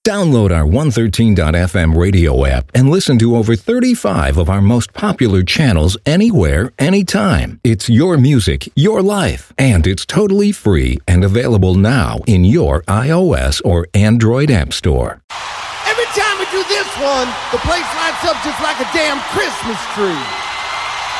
Download our 113.fm radio app and listen to over 35 of our most popular channels anywhere, anytime. It's your music, your life, and it's totally free and available now in your iOS or Android app store. Every time we do this one, the place lights up just like a damn Christmas tree.